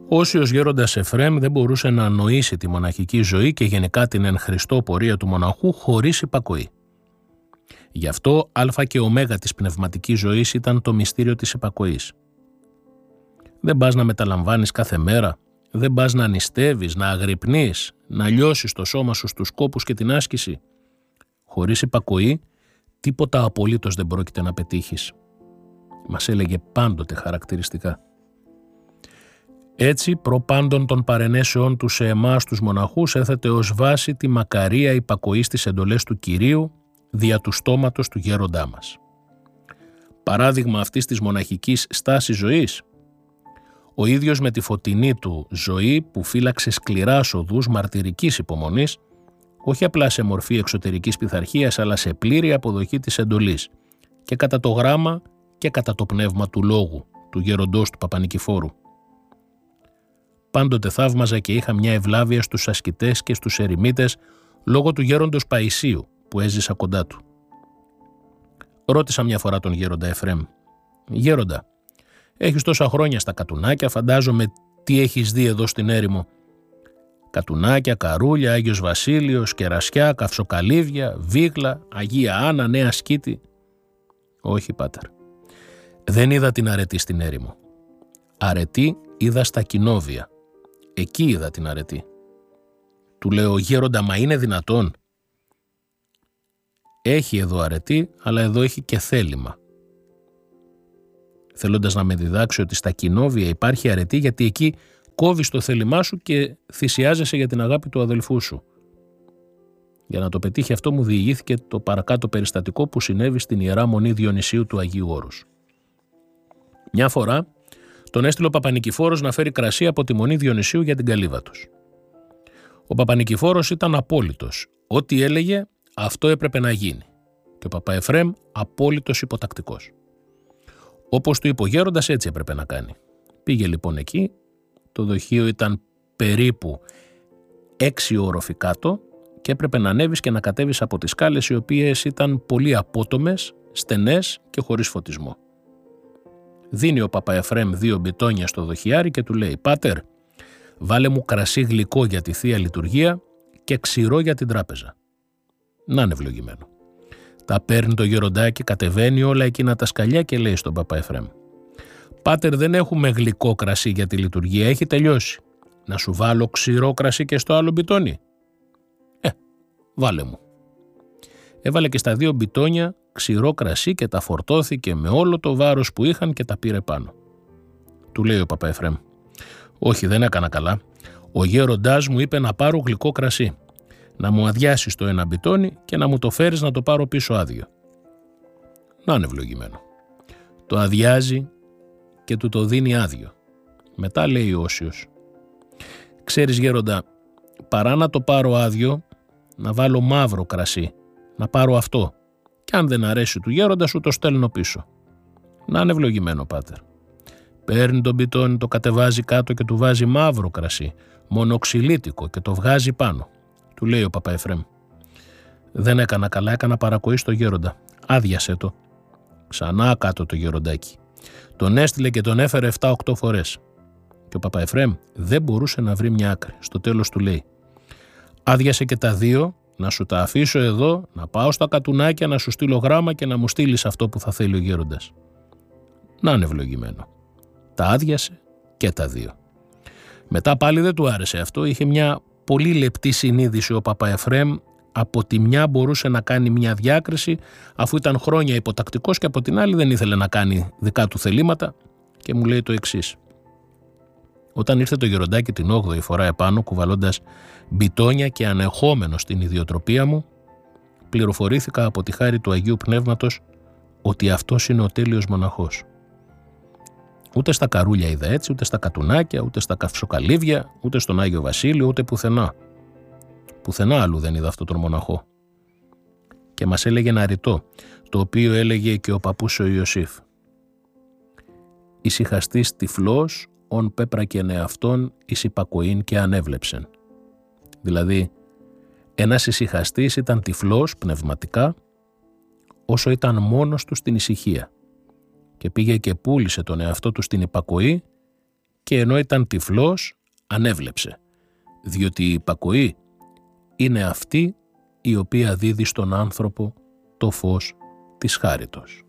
Ο όσιος γέροντας Εφραίμ δεν μπορούσε να ανοήσει τη μοναχική ζωή και γενικά την εν Χριστώ πορεία του μοναχού χωρίς υπακοή. Γι' αυτό α και ω της πνευματικής ζωής ήταν το μυστήριο της υπακοής. Δεν πας να μεταλαμβάνεις κάθε μέρα, δεν πας να νηστεύεις, να αγρυπνείς, να λιώσεις το σώμα σου στους κόπους και την άσκηση. Χωρίς υπακοή, τίποτα απολύτως δεν πρόκειται να πετύχεις. Μας έλεγε πάντοτε χαρακτηριστικά. Έτσι, προπάντων των παρενέσεών του σε εμάς τους μοναχούς έθετε ως βάση τη μακαρία υπακοή στις εντολές του Κυρίου δια του στόματος του γέροντά μας. Παράδειγμα αυτής της μοναχικής στάσης ζωής, ο ίδιος με τη φωτεινή του ζωή που φύλαξε σκληράς οδούς μαρτυρικής υπομονής, όχι απλά σε μορφή εξωτερικής πειθαρχίας, αλλά σε πλήρη αποδοχή της εντολής και κατά το γράμμα και κατά το πνεύμα του λόγου του γέροντός του Παπανικηφόρου. Πάντοτε θαύμαζα και είχα μια ευλάβεια στους ασκητές και στους ερημίτες λόγω του γέροντος Παϊσίου που έζησα κοντά του. Ρώτησα μια φορά τον γέροντα Εφραίμ: «Γέροντα, έχεις τόσα χρόνια στα Κατουνάκια, φαντάζομαι τι έχεις δει εδώ στην έρημο. Κατουνάκια, Καρούλια, Άγιος Βασίλειος, Κερασιά, Καυσοκαλύβια, Βίγλα, Αγία Άννα, Νέα Σκήτη». «Όχι, πάτερ, δεν είδα την αρετή στην έρημο. Αρετή είδα στα Κοινόβια. Εκεί είδα την αρετή». Του λέω: «Γέροντα, μα είναι δυνατόν?» «Έχει εδώ αρετή, αλλά εδώ έχει και θέλημα». Θέλοντας να με διδάξει ότι στα Κοινόβια υπάρχει αρετή, γιατί εκεί κόβεις το θέλημά σου και θυσιάζεσαι για την αγάπη του αδελφού σου. Για να το πετύχει αυτό μου διηγήθηκε το παρακάτω περιστατικό που συνέβη στην Ιερά Μονή Διονυσίου του Αγίου Όρους. Μια φορά τον έστειλε ο Παπανικηφόρος να φέρει κρασί από τη Μονή Διονυσίου για την καλύβα τους. Ο Παπανικηφόρος ήταν απόλυτος. Ό,τι έλεγε, αυτό έπρεπε να γίνει. Και ο Παπα Εφραίμ απόλυτος υποτακτικός. Όπως του είπε ο γέροντας, έτσι έπρεπε να κάνει. Πήγε λοιπόν εκεί, το δοχείο ήταν περίπου 6 όροφοι κάτω και έπρεπε να ανέβεις και να κατέβεις από τις σκάλες, οι οποίες ήταν πολύ απότομες, στενές και χωρίς φωτισμό. Δίνει ο Παπα Εφραίμ 2 μπιτόνια στο δοχιάρι και του λέει: «Πάτερ, βάλε μου κρασί γλυκό για τη Θεία Λειτουργία και ξηρό για την τράπεζα». Να είναι ευλογημένο. Τα παίρνει το γεροντάκι, κατεβαίνει όλα εκείνα τα σκαλιά και λέει στον Παπα Εφραίμ: «Πάτερ, δεν έχουμε γλυκό κρασί για τη λειτουργία, έχει τελειώσει. Να σου βάλω ξηρό κρασί και στο άλλο μπιτόνι?» «Βάλε μου». Έβαλε και στα 2 μπιτόνια ξηρό κρασί και τα φορτώθηκε με όλο το βάρος που είχαν και τα πήρε πάνω. Του λέει ο Παπα Εφραίμ: «Όχι, δεν έκανα καλά. Ο γέροντάς μου είπε να πάρω γλυκό κρασί. Να μου αδειάσεις το ένα μπιτόνι και να μου το φέρεις να το πάρω πίσω άδειο». Να είναι ευλογημένο. Το αδειάζει και του το δίνει άδειο. Μετά λέει ο όσιος: «Ξέρεις γέροντα, παρά να το πάρω άδειο, να βάλω μαύρο κρασί, να πάρω αυτό. Και αν δεν αρέσει του γέροντα σου το στέλνω πίσω». Να είναι ευλογημένο, πάτερ. Παίρνει τον μπιτόνι, το κατεβάζει κάτω και του βάζει μαύρο κρασί, μονοξυλίτικο, και το βγάζει πάνω. Του λέει ο Παπα Εφραίμ: «Δεν έκανα καλά, έκανα παρακοή στο γέροντα. Άδειασε το». Ξανά κάτω το γεροντάκι. Τον έστειλε και τον έφερε 7-8 φορές. Και ο Παπα Εφραίμ δεν μπορούσε να βρει μια άκρη. Στο τέλος του λέει: «Άδειασε και τα 2, να σου τα αφήσω εδώ, να πάω στα Κατουνάκια να σου στείλω γράμμα και να μου στείλεις αυτό που θα θέλει ο γέροντας». Να είναι ευλογημένο. Τα άδειασε και τα 2. Μετά πάλι δεν του άρεσε αυτό, είχε μια πολύ λεπτή συνείδηση ο Παπα Εφραίμ. Από τη μια μπορούσε να κάνει μια διάκριση, αφού ήταν χρόνια υποτακτικός, και από την άλλη δεν ήθελε να κάνει δικά του θελήματα, και μου λέει το εξής: «Όταν ήρθε το γεροντάκι την 8η φορά επάνω, κουβαλώντας μπιτόνια και ανεχόμενο στην ιδιοτροπία μου, πληροφορήθηκα από τη χάρη του Αγίου Πνεύματος ότι αυτός είναι ο τέλειος μοναχός. Ούτε στα Καρούλια είδα έτσι, ούτε στα Κατουνάκια, ούτε στα Καυσοκαλύβια, ούτε στον Άγιο Βασίλειο, ούτε πουθενά. Πουθενά αλλού δεν είδα αυτόν τον μοναχό». Και μας έλεγε ένα ρητό, το οποίο έλεγε και ο παππούς ο Ιωσήφ: «Ησυχαστής τυφλός, ον πέπρακεν εαυτόν εις υπακοήν και ανέβλεψεν». Δηλαδή, ένας ησυχαστής ήταν τυφλός πνευματικά όσο ήταν μόνος του στην ησυχία, και πήγε και πούλησε τον εαυτό του στην υπακοή και ενώ ήταν τυφλός ανέβλεψε, διότι η υπακοή είναι αυτή η οποία δίδει στον άνθρωπο το φως της χάριτος.